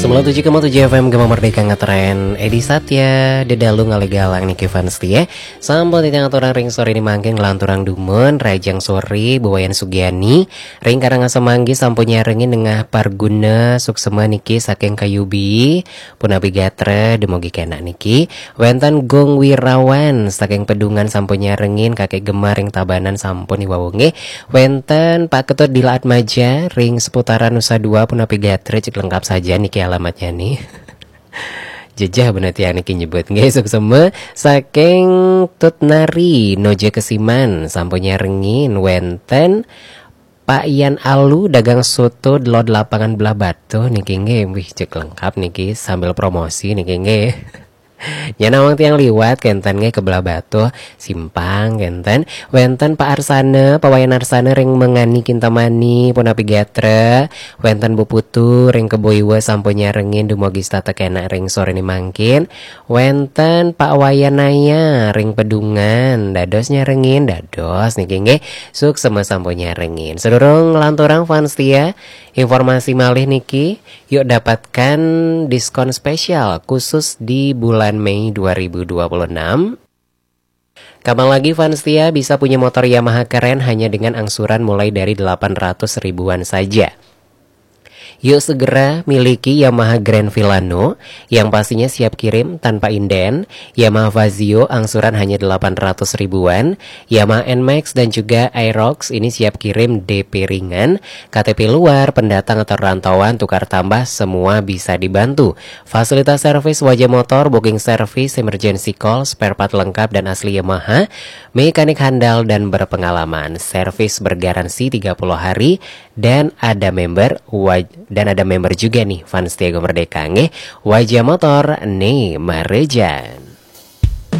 97,7 FM Gema Merdeka ngetren Edi Satya Dedalu ngalegalang Niki Fansti ya. Sampun titang aturan ring sore ini mangking Ngelanturang Dumen Rajang Sore Bawayan Sugiani Ring Karangasem Manggi Sampunya Rengin Nengah Parguna Suksema Niki Saking Kayubi Punapi Gatre Demogi Kena Niki Wentan Gong Wirawan Saking Pedungan Sampunya Rengin Kakek Gemar Ring Tabanan Sampun Iwawonge Wentan Pak Ketut Dilaat Maja Ring seputaran Nusa Dua Punapi Gatre Cek lengkap saja niki alamatnya nih. Jejah bener ya niki nyebut guys semua saking Tutnari Noje Kesiman Sampunya Rengin Wenten Pak Ian Alu dagang soto delod lapangan belah batu niki nge wih cek lengkap niki sambil promosi niki nge. Ya nawang tiang liwat kenten nge ke belah batu simpang kenten wenten Pak Arsana pawayan Arsana ring mengani kintamani punapi gatre wenten Bu Putu ring keboiwa sampunya rengin dumogi stata kena ring sore ni mangkin wenten Pak Wayanaya ring pedungan dadosnya rengin dados niki nge suk sama sampunya rengin sedurung lanturang fans tia informasi malih niki yuk dapatkan diskon spesial khusus di bulan Mei 2026. Kapan lagi fans setia bisa punya motor Yamaha keren hanya dengan angsuran mulai dari 800 ribuan saja. Yuk segera miliki Yamaha Grand Villano yang pastinya siap kirim tanpa inden, Yamaha Fazio angsuran hanya 800 ribuan, Yamaha NMAX dan juga Aerox ini siap kirim DP ringan, KTP luar, pendatang atau rantauan tukar tambah semua bisa dibantu. Fasilitas servis wajah motor, booking service, emergency call, spare part lengkap dan asli Yamaha, mekanik handal dan berpengalaman, servis bergaransi 30 hari dan ada member juga nih fans Tiago Merdeka nge wajah motor nih Marejan.